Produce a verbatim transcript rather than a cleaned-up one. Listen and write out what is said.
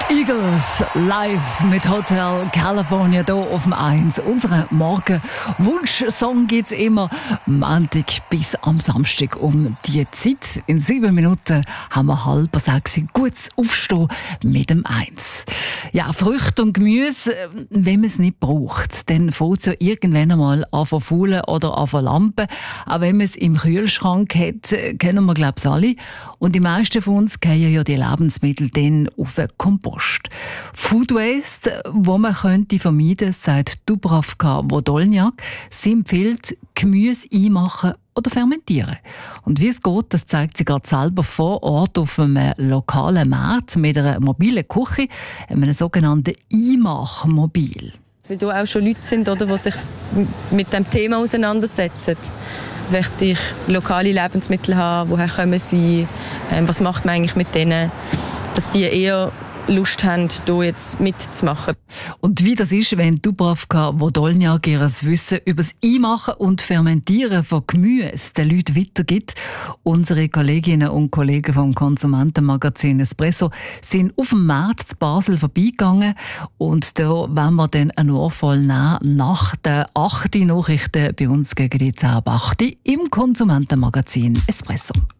Eagles live mit Hotel California hier auf dem eins. Unseren Morgen-Wunsch-Song gibt es immer Montag bis am Samstag um die Zeit. In sieben Minuten haben wir halb sechs gutes Aufstehen mit dem eins. Ja, Früchte und Gemüse, wenn man es nicht braucht, dann fängt es ja irgendwann einmal an zu faulen oder an zu lampen. Auch wenn man es im Kühlschrank hat, kennen wir, glaube ich, alle. Und die meisten von uns gehen ja die Lebensmittel dann auf den Kompost. Food Waste, wo man könnte vermeiden, sagt Dubravka Wodolniak. Sie empfiehlt, Gemüse einmachen oder fermentieren. Und wie es geht, das zeigt sie gerade selber vor Ort auf einem lokalen Markt mit einer mobilen Küche, einem sogenannten Einmachmobil. Weil da auch schon Leute sind, oder, die sich mit dem Thema auseinandersetzen. Möchte ich lokale Lebensmittel haben? Woher kommen sie? Ähm, was macht man eigentlich mit denen? Dass die eher Lust haben, hier jetzt mitzumachen. Und wie das ist, wenn Dubravka Wodolniak ihr Wissen über das Einmachen und Fermentieren von Gemüse den Leuten weitergibt. Unsere Kolleginnen und Kollegen vom Konsumentenmagazin Espresso sind auf dem Markt in Basel vorbeigegangen und da wollen wir dann eine Ohrvoll nehmen nach den achten Nachrichten bei uns gegen die zehn ab acht im Konsumentenmagazin Espresso.